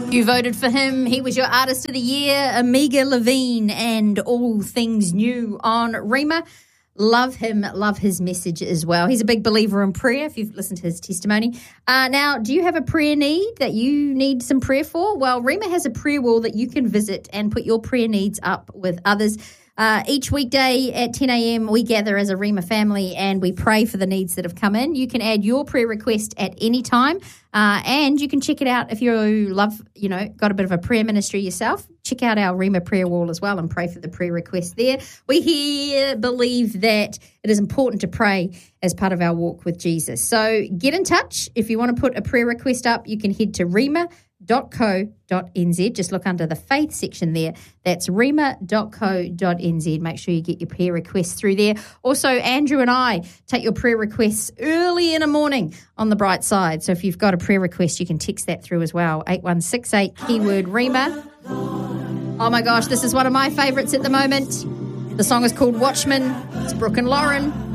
You voted for him. He was your Artist of the Year, Amiga Levine, and All Things New on Rhema. Love him, love his message as well. He's a big believer in prayer, if you've listened to his testimony. Now, do you have a prayer need that you need some prayer for? Well, Rhema has a prayer wall that you can visit and put your prayer needs up with others. Each weekday at 10 a.m. we gather as a Rhema family and we pray for the needs that have come in. You can add your prayer request at any time, and you can check it out if you love, got a bit of a prayer ministry yourself. Check out our Rhema prayer wall as well and pray for the prayer request there. We here believe that it is important to pray as part of our walk with Jesus. So get in touch. If you want to put a prayer request up, you can head to rhema.co.nz. Just look under the faith section there. That's rhema.co.nz. Make sure you get your prayer requests through there. Also, Andrew and I take your prayer requests early in the morning on the bright side. So if you've got a prayer request, you can text that through as well. 8168 keyword Rhema. Oh my gosh, this is one of my favourites at the moment. The song is called Watchman. It's Brooke and Lauren.